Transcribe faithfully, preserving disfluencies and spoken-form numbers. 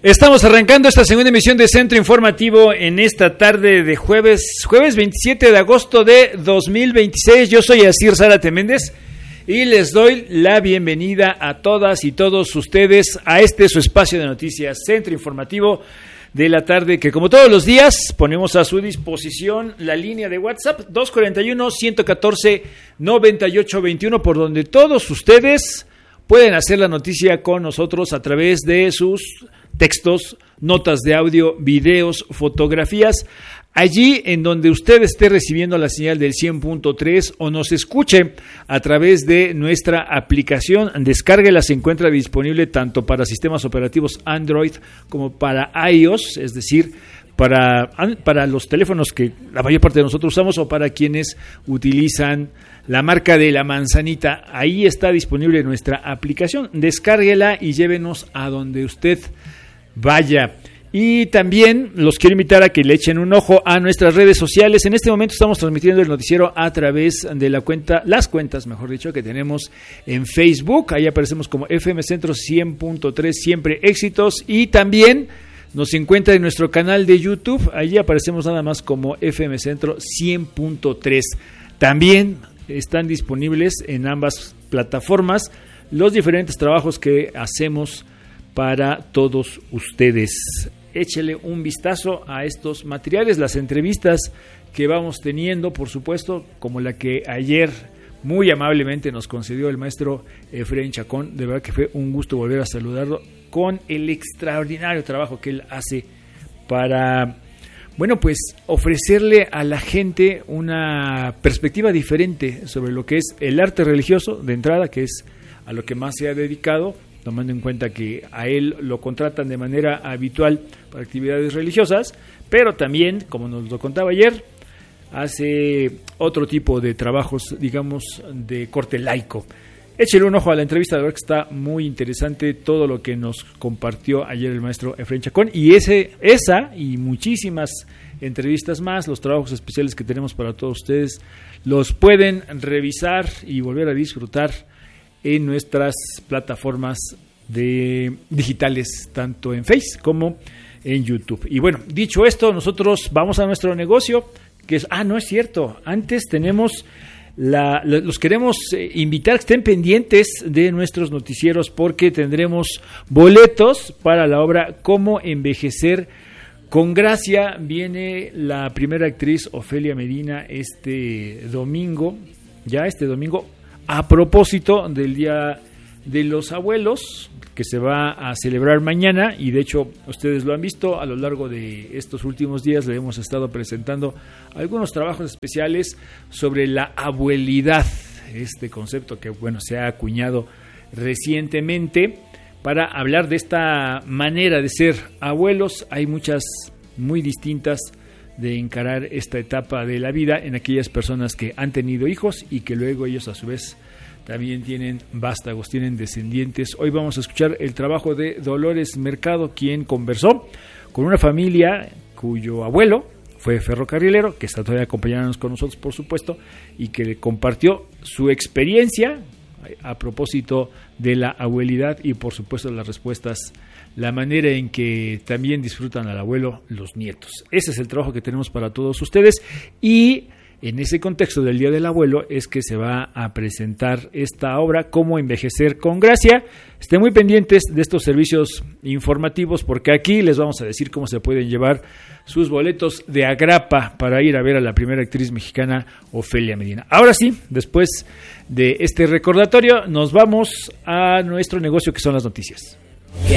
Estamos arrancando esta segunda emisión de Centro Informativo en esta tarde de jueves, jueves veintisiete de agosto de dos mil veintiséis. Yo soy Asir Zárate Méndez y les doy la bienvenida a todas y todos ustedes a este su espacio de noticias, Centro Informativo de la tarde, que como todos los días ponemos a su disposición la línea de WhatsApp dos cuatro uno, uno uno cuatro, nueve ocho dos uno, por donde todos ustedes pueden hacer la noticia con nosotros a través de sus textos, notas de audio, videos, fotografías, allí en donde usted esté recibiendo la señal del cien punto tres o nos escuche a través de nuestra aplicación. Descárguela, se encuentra disponible tanto para sistemas operativos Android como para iOS, es decir, para, para los teléfonos que la mayor parte de nosotros usamos o para quienes utilizan la marca de la manzanita. Ahí está disponible nuestra aplicación. Descárguela y llévenos a donde usted vaya. Y también los quiero invitar a que le echen un ojo a nuestras redes sociales. En este momento estamos transmitiendo el noticiero a través de la cuenta, las cuentas, mejor dicho, que tenemos en Facebook. Ahí aparecemos como F M Centro cien punto tres, siempre éxitos. Y también nos encuentra en nuestro canal de YouTube. Allí aparecemos nada más como F M Centro cien punto tres. También están disponibles en ambas plataformas los diferentes trabajos que hacemos para todos ustedes. Échele un vistazo a estos materiales, las entrevistas que vamos teniendo, por supuesto, como la que ayer muy amablemente nos concedió el maestro Efraín Chacón. De verdad que fue un gusto volver a saludarlo con el extraordinario trabajo que él hace para, bueno, pues ofrecerle a la gente una perspectiva diferente sobre lo que es el arte religioso de entrada, que es a lo que más se ha dedicado, tomando en cuenta que a él lo contratan de manera habitual para actividades religiosas, pero también, como nos lo contaba ayer, hace otro tipo de trabajos, digamos, de corte laico. Échale un ojo a la entrevista, la verdad que está muy interesante todo lo que nos compartió ayer el maestro Efraín Chacón, y ese, esa y muchísimas entrevistas más, los trabajos especiales que tenemos para todos ustedes, los pueden revisar y volver a disfrutar en nuestras plataformas de digitales, tanto en Face como en YouTube. Y bueno, dicho esto, nosotros vamos a nuestro negocio, que es, ah, no es cierto, antes tenemos, la, los queremos invitar a que estén pendientes de nuestros noticieros, porque tendremos boletos para la obra Cómo envejecer con gracia. Viene la primera actriz Ofelia Medina este domingo, ya este domingo, a propósito del Día de los Abuelos, que se va a celebrar mañana, y de hecho ustedes lo han visto a lo largo de estos últimos días. Le hemos estado presentando algunos trabajos especiales sobre la abuelidad, este concepto que, bueno, se ha acuñado recientemente para hablar de esta manera de ser abuelos. Hay muchas muy distintas de encarar esta etapa de la vida en aquellas personas que han tenido hijos y que luego ellos a su vez también tienen vástagos, tienen descendientes. Hoy vamos a escuchar el trabajo de Dolores Mercado, quien conversó con una familia cuyo abuelo fue ferrocarrilero, que está todavía acompañándonos con nosotros, por supuesto, y que le compartió su experiencia a propósito de la abuelidad y, por supuesto, las respuestas, la manera en que también disfrutan al abuelo los nietos. Ese es el trabajo que tenemos para todos ustedes, y en ese contexto del Día del Abuelo es que se va a presentar esta obra, Cómo envejecer con gracia. Estén muy pendientes de estos servicios informativos, porque aquí les vamos a decir cómo se pueden llevar sus boletos de agrapa para ir a ver a la primera actriz mexicana, Ofelia Medina. Ahora sí, después de este recordatorio, nos vamos a nuestro negocio, que son las noticias.